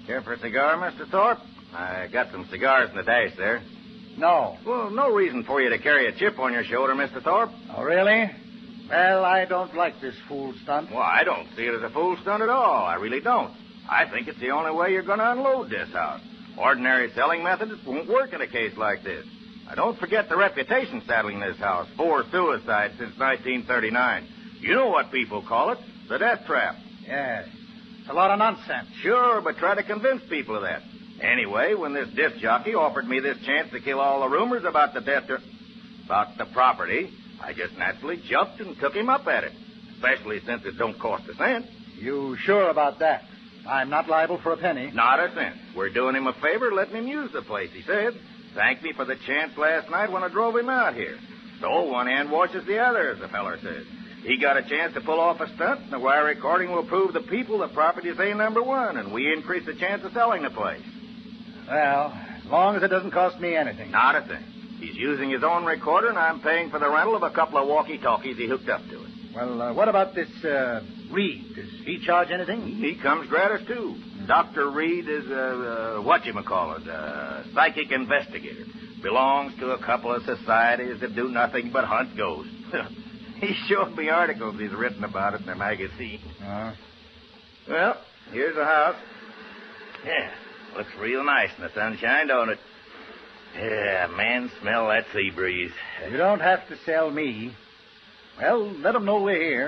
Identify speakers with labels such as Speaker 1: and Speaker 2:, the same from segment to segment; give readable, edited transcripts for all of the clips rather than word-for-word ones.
Speaker 1: Care for a cigar, Mr. Thorpe? I got some cigars in the dash there.
Speaker 2: No.
Speaker 1: Well, no reason for you to carry a chip on your shoulder, Mr. Thorpe.
Speaker 2: Oh, really? Well, I don't like this fool stunt.
Speaker 1: Well, I don't see it as a fool stunt at all. I really don't. I think it's the only way you're going to unload this house. Ordinary selling methods won't work in a case like this. Now, don't forget the reputation saddling this house. 4 suicides since 1939. You know what people call it. The death trap.
Speaker 2: Yes. It's a lot of nonsense.
Speaker 1: Sure, but try to convince people of that. Anyway, when this disc jockey offered me this chance to kill all the rumors about the about the property, I just naturally jumped and took him up at it. Especially since it don't cost a cent.
Speaker 2: You sure about that? I'm not liable for a penny.
Speaker 1: Not a cent. We're doing him a favor letting him use the place, he said. Thanked me for the chance last night when I drove him out here. So one hand washes the other, as the feller says. He got a chance to pull off a stunt, and the wire recording will prove the people the property's A number one, and we increase the chance of selling the place.
Speaker 2: Well, as long as it doesn't cost me anything.
Speaker 1: Not a thing. He's using his own recorder, and I'm paying for the rental of a couple of walkie-talkies he hooked up to it.
Speaker 2: Well, what about this, Reed? Does he charge anything?
Speaker 1: He comes gratis, too. Dr. Reed is a psychic investigator. Belongs to a couple of societies that do nothing but hunt ghosts. He showed me articles he's written about it in the magazine. Well, here's the house. Yeah, looks real nice in the sunshine, don't it? Yeah, man, smell that sea breeze.
Speaker 2: You don't have to sell me. Well, let 'em know we're here.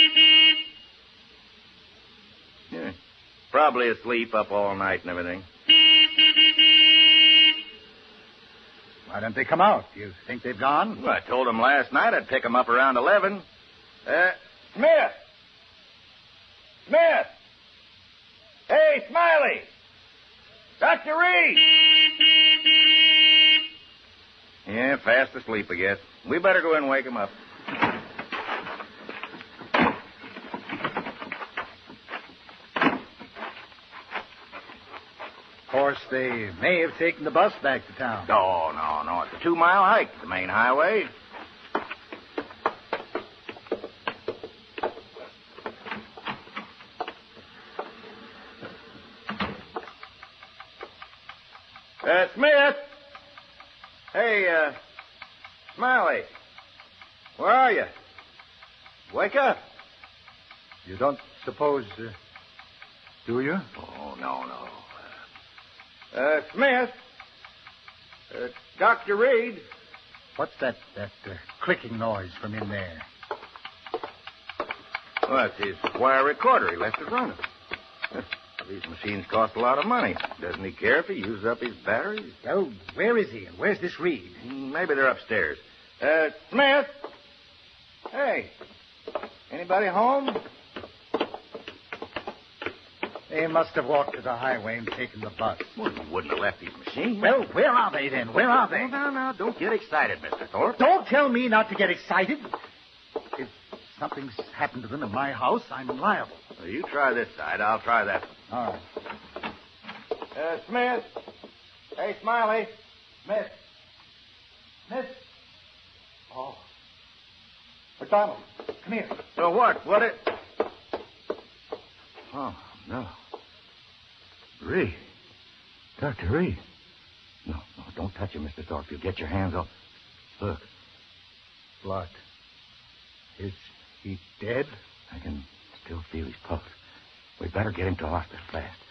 Speaker 1: Yeah, probably asleep up all night and everything.
Speaker 2: Why don't they come out? You think they've gone?
Speaker 1: Well, I told them last night I'd pick them up around 11. Smith! Smith! Hey, Smiley! Dr. Reed! Yeah, fast asleep, I guess. We better go in and wake him up.
Speaker 2: Of course, they may have taken the bus back to town.
Speaker 1: Oh, no. It's a 2-mile hike to the main highway. Smith! Hey, Smiley. Where are you? Wake up.
Speaker 2: You don't suppose, do you?
Speaker 1: Oh, no. Smith. Dr. Reed.
Speaker 2: What's that clicking noise from in there?
Speaker 1: Well, it's his wire recorder. He left it running. These machines cost a lot of money. Doesn't he care if he uses up his batteries?
Speaker 2: Well, where is he? And where's this Reed?
Speaker 1: Maybe they're upstairs. Smith? Hey. Anybody home?
Speaker 2: They must have walked to the highway and taken the bus.
Speaker 1: Well, he wouldn't have left his machine.
Speaker 2: Well, where are they then? Where are they?
Speaker 1: Now, don't get excited, Mr. Thorpe.
Speaker 2: Don't tell me not to get excited. If something's happened to them in my house, I'm liable.
Speaker 1: Well, you try this side. I'll try that.
Speaker 2: All right.
Speaker 1: Smith. Hey, Smiley.
Speaker 2: Smith. Oh. McDonald, come here.
Speaker 1: So what? Oh, no. Reed. Dr. Reed. No, don't touch him, Mr. Thorpe. You'll get your hands off. Look.
Speaker 2: Blood. Is he dead?
Speaker 1: I can still feel his pulse. We'd better get him to hospital fast.